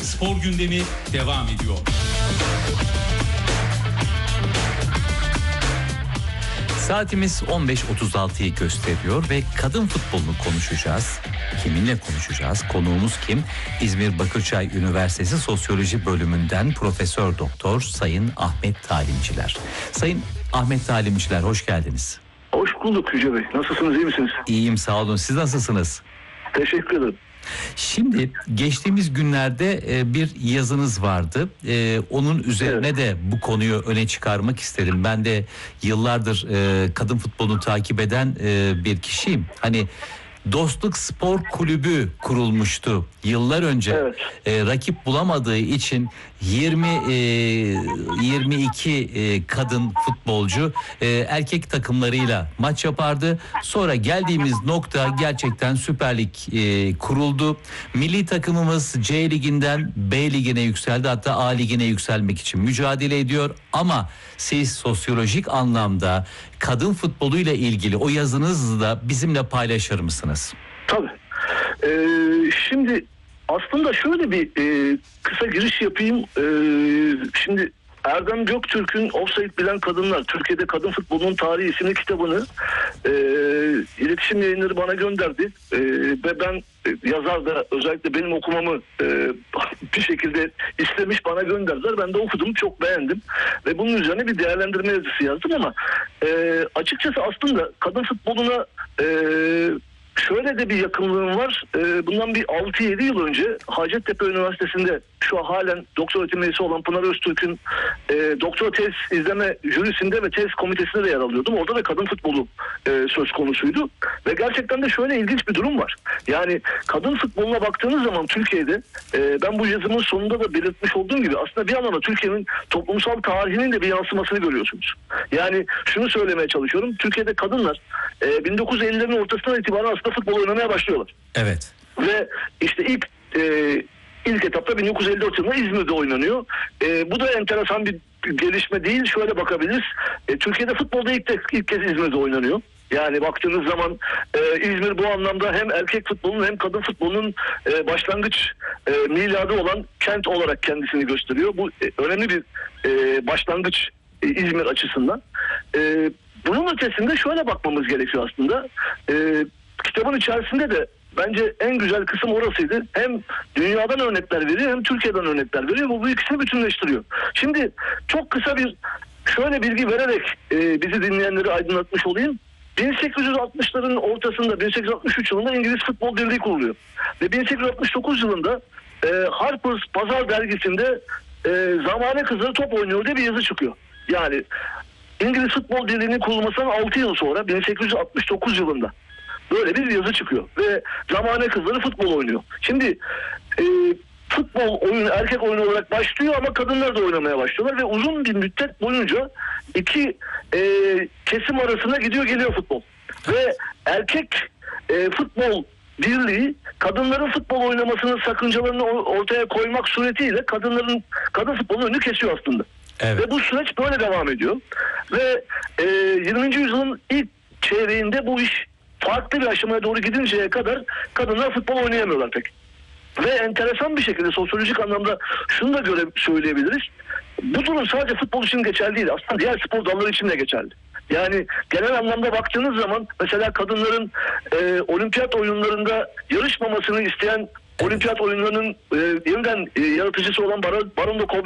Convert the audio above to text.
spor gündemi devam ediyor. Saatimiz 15.36'yı gösteriyor ve kadın futbolunu konuşacağız. Kiminle konuşacağız? Konuğumuz kim? İzmir Bakırçay Üniversitesi Sosyoloji Bölümünden Profesör Doktor Sayın Ahmet Talimciler. Sayın Ahmet Talimciler, hoş geldiniz. Hoş bulduk Yüce Bey. Nasılsınız, iyi misiniz? İyiyim, sağ olun. Siz nasılsınız? Teşekkür ederim. Şimdi geçtiğimiz günlerde bir yazınız vardı. Onun üzerine de bu konuyu öne çıkarmak istedim. Ben de yıllardır kadın futbolunu takip eden bir kişiyim. Hani Dostluk Spor Kulübü kurulmuştu yıllar önce. Evet. Rakip bulamadığı için 22 kadın futbolcu erkek takımlarıyla maç yapardı. Sonra geldiğimiz nokta gerçekten Süper Lig kuruldu. Milli takımımız C liginden B ligine yükseldi, hatta A ligine yükselmek için mücadele ediyor. Ama siz sosyolojik anlamda kadın futboluyla ilgili o yazınızı da bizimle paylaşır mısınız? Tabii. Şimdi aslında şöyle bir kısa giriş yapayım. Şimdi Erdem Göktürk'ün Offside Bilen Kadınlar, Türkiye'de Kadın Futbolunun Tarihi isimli kitabını iletişim yayınları bana gönderdi. Ve ben yazar da özellikle benim okumamı bir şekilde istemiş, bana gönderdiler. Ben de okudum, çok beğendim. Ve bunun üzerine bir değerlendirme yazısı yazdım ama açıkçası aslında kadın futboluna şöyle de bir yakınlığım var. Bundan bir 6-7 yıl önce Hacettepe Üniversitesi'nde şu an halen doktor öğretim üyesi olan Pınar Öztürk'ün doktora tez izleme jürisinde ve tez komitesinde de yer alıyordum. Orada da kadın futbolu söz konusuydu. Ve gerçekten de şöyle ilginç bir durum var. Yani kadın futboluna baktığınız zaman Türkiye'de ben bu yazımın sonunda da belirtmiş olduğum gibi aslında bir anlamda Türkiye'nin toplumsal tarihinin de bir yansımasını görüyorsunuz. Yani şunu söylemeye çalışıyorum. Türkiye'de kadınlar 1950'lerin ortasından itibaren aslında futbol oynamaya başlıyorlar. Evet. Ve işte ilk etapta 1954 yılında İzmir'de oynanıyor. Bu da enteresan bir gelişme değil. Şöyle bakabiliriz. Türkiye'de futbolda ilk kez İzmir'de oynanıyor. Yani baktığınız zaman İzmir bu anlamda hem erkek futbolunun hem kadın futbolunun başlangıç miladı olan kent olarak kendisini gösteriyor. Bu önemli bir başlangıç İzmir açısından. Bunun ötesinde şöyle bakmamız gerekiyor aslında. Kitabın içerisinde de bence en güzel kısım orasıydı. Hem dünyadan örnekler veriyor hem Türkiye'den örnekler veriyor. Bu ikisini bütünleştiriyor. Şimdi çok kısa bir şöyle bilgi vererek bizi dinleyenleri aydınlatmış olayım. 1860'ların ortasında 1863 yılında İngiliz Futbol Birliği kuruluyor. Ve 1869 yılında Harper's Pazar dergisinde zamane kızları top oynuyor diye bir yazı çıkıyor. Yani İngiliz Futbol Birliği'nin kurulmasından 6 yıl sonra 1869 yılında böyle bir yazı çıkıyor. Ve zamane kızları futbol oynuyor. Şimdi futbol oyunu erkek oyunu olarak başlıyor ama kadınlar da oynamaya başlıyorlar ve uzun bir müddet boyunca iki kesim arasında gidiyor geliyor futbol. Ve erkek futbol birliği kadınların futbol oynamasının sakıncalarını ortaya koymak suretiyle kadın futbolun önünü kesiyor aslında. Evet. Ve bu süreç böyle devam ediyor. Ve 20. yüzyılın ilk çeyreğinde bu iş farklı bir aşamaya doğru gidinceye kadar kadınlar futbol oynayamıyorlar pek. Ve enteresan bir şekilde sosyolojik anlamda şunu da söyleyebiliriz. Bu durum sadece futbol için geçerli değil. Aslında diğer spor dalları için de geçerli. Yani genel anlamda baktığınız zaman mesela kadınların olimpiyat oyunlarında yarışmamasını isteyen olimpiyat oyunlarının yeniden yaratıcısı olan Baron de